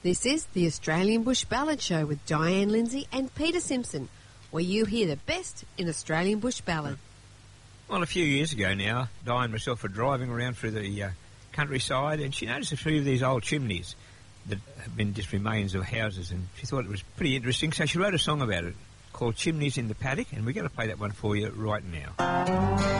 This is the Australian Bush Ballad Show with Diane Lindsay and Peter Simpson, where you hear the best in Australian Bush Ballad. Well, a few years ago now, Diane and myself were driving around through the countryside, and she noticed a few of these old chimneys that have been just remains of houses, and she thought it was pretty interesting, so she wrote a song about it called Chimneys in the Paddock, and we're going to play that one for you right now.